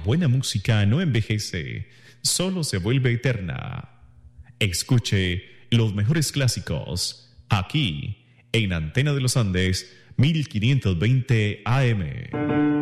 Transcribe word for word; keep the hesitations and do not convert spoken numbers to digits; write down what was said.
buena música no envejece, solo se vuelve eterna. Escuche los mejores clásicos aquí en Antena de los Andes mil quinientos veinte A M.